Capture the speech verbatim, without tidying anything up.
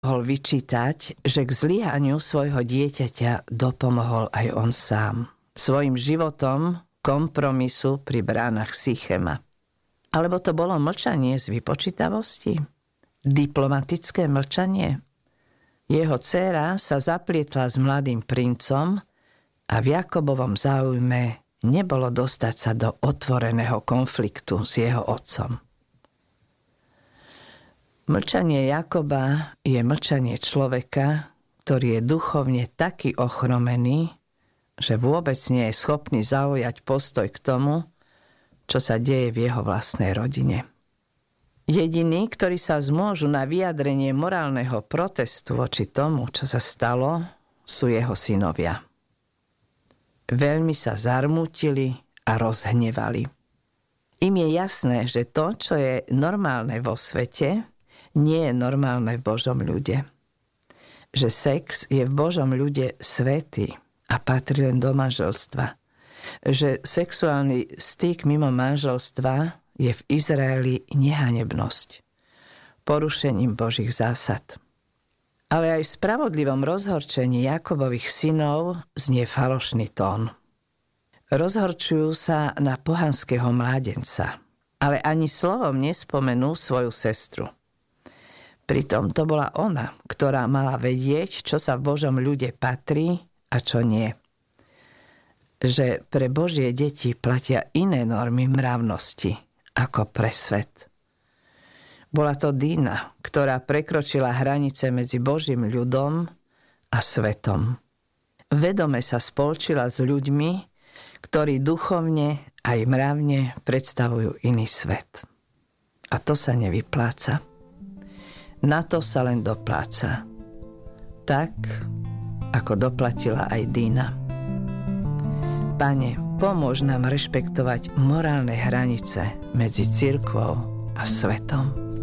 mohol vyčítať, že k zlyhaniu svojho dieťaťa dopomohol aj on sám. Svojim životom kompromisu pri bránach Sychema. Alebo to bolo mlčanie z vypočítavosti? Diplomatické mlčanie? Jeho dcéra sa zaplietla s mladým princom a v Jakobovom záujme nebolo dostať sa do otvoreného konfliktu s jeho otcom. Mlčanie Jakoba je mlčanie človeka, ktorý je duchovne taký ochromený, že vôbec nie je schopný zaujať postoj k tomu, čo sa deje v jeho vlastnej rodine. Jediní, ktorí sa zmôžu na vyjadrenie morálneho protestu voči tomu, čo sa stalo, sú jeho synovia. Veľmi sa zarmútili a rozhnevali. Im je jasné, že to, čo je normálne vo svete, nie je normálne v Božom ľude. Že sex je v Božom ľude svätý a patrí len do manželstva. Že sexuálny styk mimo manželstva je v Izraeli nehanebnosť, porušením Božích zásad. Ale aj v spravodlivom rozhorčení Jakobových synov znie falošný tón. Rozhorčujú sa na pohanského mládenca, ale ani slovom nespomenú svoju sestru. Pritom to bola ona, ktorá mala vedieť, čo sa v Božom ľude patrí a čo nie. Že pre Božie deti platia iné normy mravnosti ako pre svet. Bola to Dína, ktorá prekročila hranice medzi Božím ľudom a svetom. Vedome sa spolčila s ľuďmi, ktorí duchovne aj mravne predstavujú iný svet. A to sa nevypláca. Na to sa len dopláca. Tak, ako doplatila aj Dína. Pane, pomôž nám rešpektovať morálne hranice medzi cirkvou a svetom.